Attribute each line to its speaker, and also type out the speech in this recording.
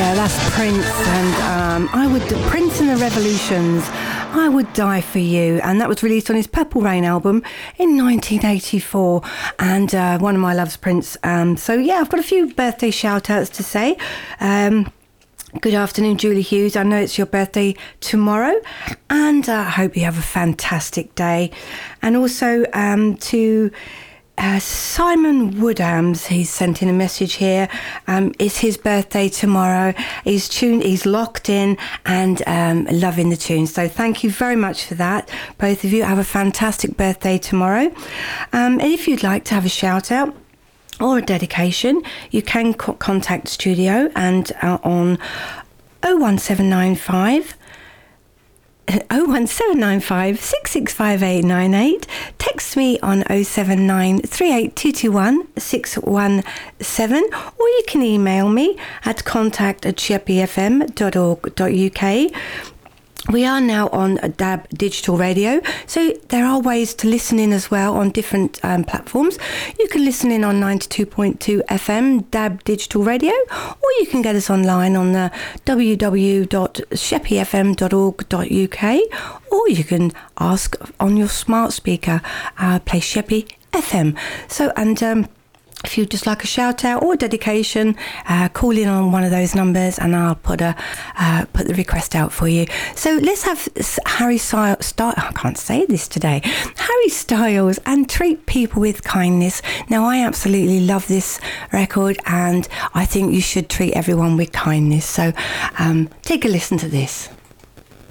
Speaker 1: That's Prince, and Prince and the Revolutions. I Would Die For You, and that was released on his Purple Rain album in 1984, and one of my loves, Prince. So yeah, I've got a few birthday shout outs to say. Good afternoon, Julie Hughes. I know it's your birthday tomorrow, and I hope you have a fantastic day. And also to Simon Woodhams, he's sent in a message here. It's his birthday tomorrow. He's locked in and loving the tune. So thank you very much for that. Both of you have a fantastic birthday tomorrow. And if you'd like to have a shout out or a dedication, you can contact the studio and on 01795 665898. Text me on 079 38221 617, or you can email me at contact@sheppyfm.org.uk. We are now on DAB Digital Radio, so there are ways to listen in as well on different platforms. You can listen in on 92.2 FM DAB Digital Radio, or you can get us online on the www.sheppyfm.org.uk, or you can ask on your smart speaker, play Sheppy FM. So, and if you'd just like a shout out or a dedication, call in on one of those numbers and I'll put the request out for you. So let's have Harry Styles, I can't say this today, Harry Styles and Treat People With Kindness. Now, I absolutely love this record and I think you should treat everyone with kindness. So take a listen to this.